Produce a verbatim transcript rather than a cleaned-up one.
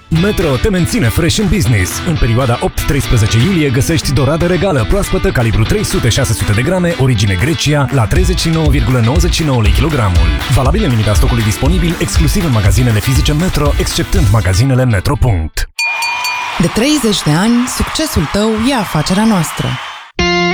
Metro te menține fresh în business. În perioada opt treisprezece iulie găsești doradă regală proaspătă calibru trei sute șase sute de grame, origine Grecia, la treizeci și nouă virgulă nouăzeci și nouă lei kilogramul. Valabil în limita stocului disponibil, exclusiv în magazinele fizice Metro, exceptând magazinele Metro. De treizeci de ani, succesul tău e afacerea noastră.